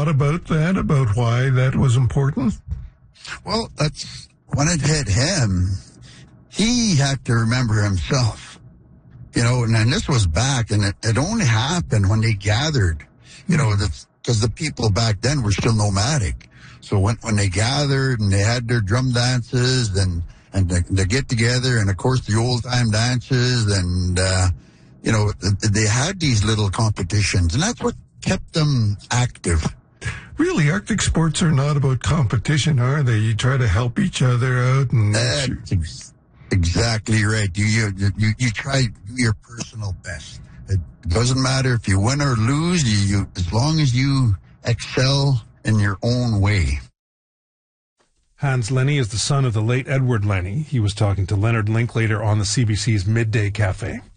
thought about that, about why that was important? Well, that's when it hit him. He had to remember himself, and this was back, and it only happened when they gathered, because the people back then were still nomadic. So when they gathered and they had their drum dances and they get together, and of course the old time dances, and they had these little competitions, and that's what kept them active. Really, Arctic sports are not about competition, are they? You try to help each other out, and that's exactly right. You try to do your personal best. It doesn't matter if you win or lose. You as long as you excel in your own way. Hans Lenny is the son of the late Edward Lenny. He was talking to Leonard Linklater on the CBC's Midday Cafe.